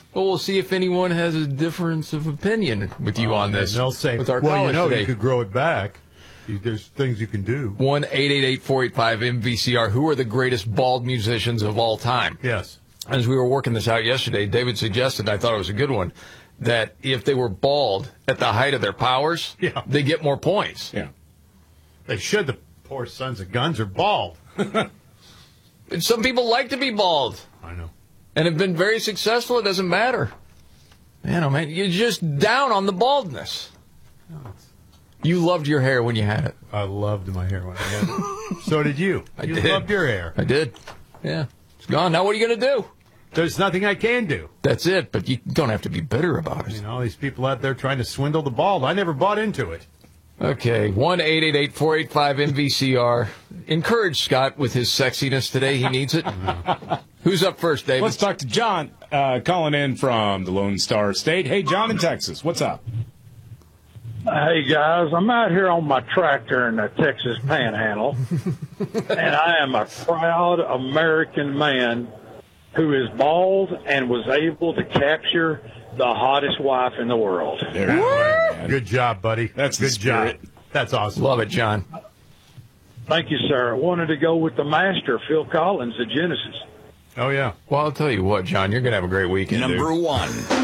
Well, we'll see if anyone has a difference of opinion with you on this. They'll say, with our well, today. you could grow it back. There's things you can do. 1-888-485-MVCR. Who are the greatest bald musicians of all time? Yes. As we were working this out yesterday, David suggested, I thought it was a good one, that if they were bald at the height of their powers, they get more points. Yeah. They should. The poor sons of guns are bald. And some people like to be bald. I know. And have been very successful. It doesn't matter. Man, oh man, you're just down on the baldness. You loved your hair when you had it. I loved my hair when I had it. So did you. You did. loved your hair. I did. Yeah. It's gone. Now what are you going to do? There's nothing I can do. That's it, but you don't have to be bitter about it. You know, all these people out there trying to swindle the bald. I never bought into it. Okay, 1-888-485-MVCR. Encourage Scott with his sexiness today. He needs it. Who's up first, David? Let's talk to John, calling in from the Lone Star State. Hey, John in Texas. What's up? Hey, guys. I'm out here on my tractor in the Texas Panhandle, and I am a proud American man who is bald and was able to capture the hottest wife in the world. Good job, buddy. That's the good spirit. job. That's awesome. Love it, John. Thank you, sir. I wanted to go with the master, Phil Collins, of Genesis. Oh, yeah. Well, I'll tell you what, John, you're going to have a great weekend. Number one.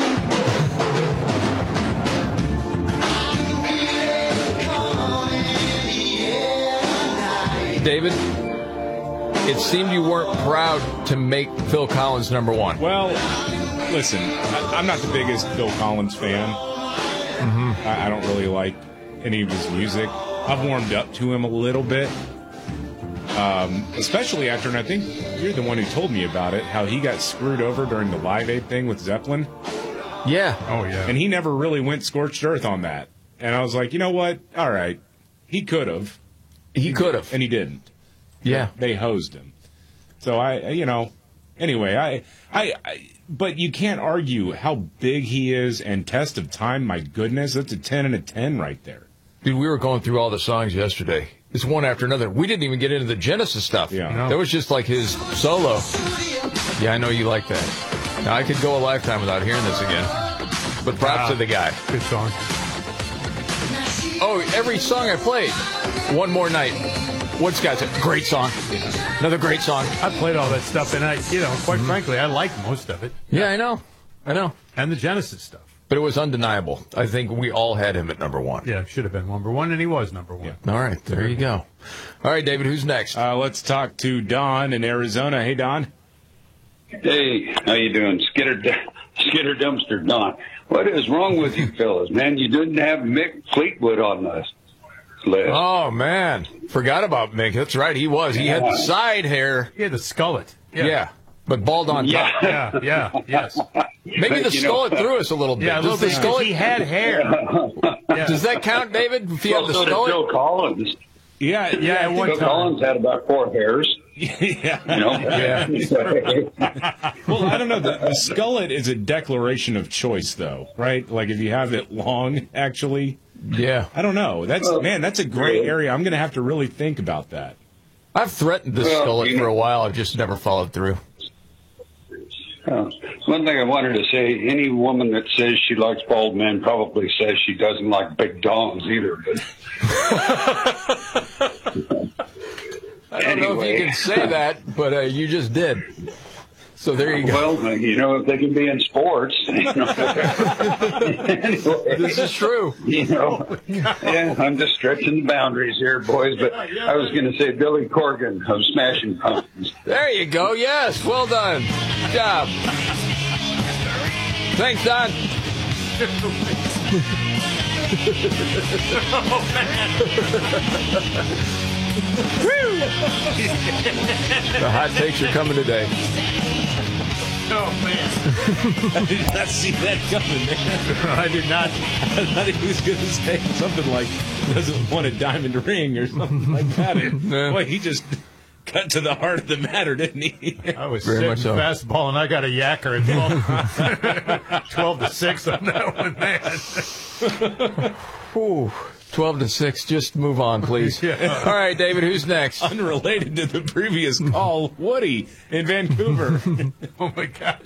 David, it seemed you weren't proud to make Phil Collins number one. Well, listen, I'm not the biggest Phil Collins fan. I don't really like any of his music. I've warmed up to him a little bit, especially after, and I think you're the one who told me about it, how he got screwed over during the Live Aid thing with Zeppelin. Yeah. Oh, yeah. And he never really went scorched earth on that. And I was like, you know what? All right. He could have. He could have. And he didn't. Yeah. They hosed him. So anyway, but you can't argue how big he is and Test of Time. My goodness, that's a 10 and a 10 right there. Dude, we were going through all the songs yesterday. It's one after another. We didn't even get into the Genesis stuff. Yeah. No. That was just like his solo. Yeah, I know you like that. Now, I could go a lifetime without hearing this again. But props to the guy. Good song. Oh, every song I played, One More Night. What's got it? Great song. Another great song. I played all that stuff, and quite frankly, I like most of it. Yeah, I know. And the Genesis stuff. But it was undeniable. I think we all had him at number one. Yeah, should have been number one, and he was number one. Yeah. All right, there you go. All right, David, who's next? Let's talk to Don in Arizona. Hey, Don. Hey, how you doing? Skidder Dumpster Don. What is wrong with you fellas, man? You didn't have Mick Fleetwood on this list. Oh, man. Forgot about Mick. That's right, he was. He had the side hair. He had the skullet. Yeah. But bald on top. Yes. Maybe the skullet threw us a little bit. Yeah, Does the skullet, he had hair. Does that count, David, if you have the So did skullet? Phil Collins. Yeah. At one Phil time. Collins had about 4 hairs. Yeah. You know? Well, I don't know. The skullet is a declaration of choice, though, right? Like if you have it long, actually. Yeah. I don't know. That's a gray area. I'm going to have to really think about that. I've threatened the skullet for a while. I've just never followed through. One thing I wanted to say, any woman that says she likes bald men probably says she doesn't like big dongs either. But I don't know if you can say that, but you just did. So there you go. Well, if they can be in sports. Anyway, This is true. Yeah, I'm just stretching the boundaries here, boys. But I was going to say Billy Corgan of Smashing Pumpkins. There you go. Yes, well done. Good job. Thanks, Don. The hot takes are coming today. Oh, man. I did not see that coming, man. I did not. I thought he was going to say something like, doesn't want a diamond ring or something like that. Boy, he just cut to the heart of the matter, didn't he? I was Very sitting much so. fastball, and I got a yacker at 12-6 on that one, man. Ooh, 12-6. Just move on, please. Yeah. All right, David, who's next? Unrelated to the previous call, Woody in Vancouver. Oh, my gosh.